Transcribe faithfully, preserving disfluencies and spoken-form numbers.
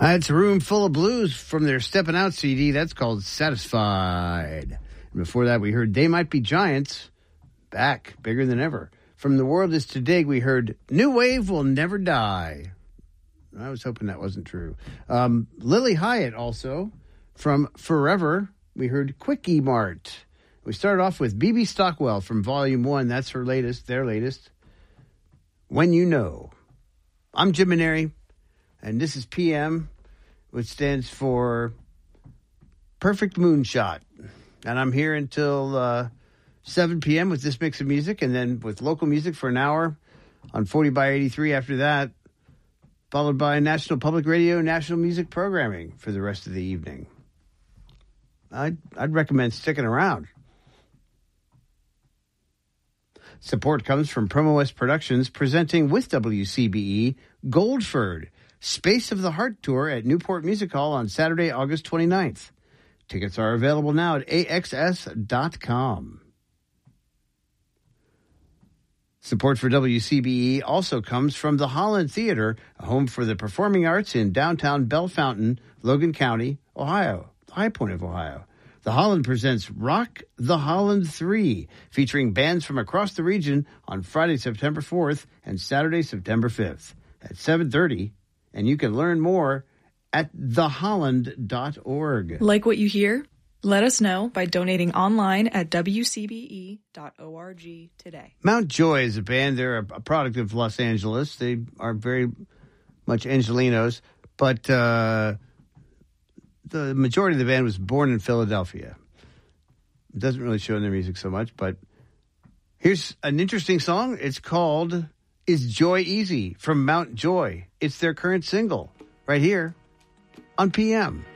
That's a Room Full of Blues from their Steppin' Out C D. That's called Satisfied. And before that, we heard They Might Be Giants, back, bigger than ever. From The World Is to Dig, we heard New Wave Will Never Die. I was hoping that wasn't true. Um, Lily Hyatt also, from Forever, we heard Quickie Mart. We started off with B B Stockwell from Volume one. That's her latest, their latest. When You Know. I'm Jim Maneri, and this is P M, which stands for Perfect Moonshot. And I'm here until uh, seven p.m. with this mix of music, and then with local music for an hour on forty by eighty-three after that, followed by National Public Radio, national music programming for the rest of the evening. I'd, I'd recommend sticking around. Support comes from Promo West Productions, presenting with W C B E Goldford, Space of the Heart Tour at Newport Music Hall on Saturday, August twenty-ninth. Tickets are available now at A X S dot com. Support for W C B E also comes from the Holland Theater, a home for the performing arts in downtown Bellefontaine, Logan County, Ohio, the high point of Ohio. The Holland presents Rock the Holland three, featuring bands from across the region on Friday, September fourth and Saturday, September fifth at seven thirty, and you can learn more at the holland dot org. Like what you hear? Let us know by donating online at W C B E dot org today. Mount Joy is a band. They're a, a product of Los Angeles. They are very much Angelinos, but uh, the majority of the band was born in Philadelphia. It doesn't really show in their music so much, but here's an interesting song. It's called Is Joy Easy from Mount Joy. It's their current single right here on P M.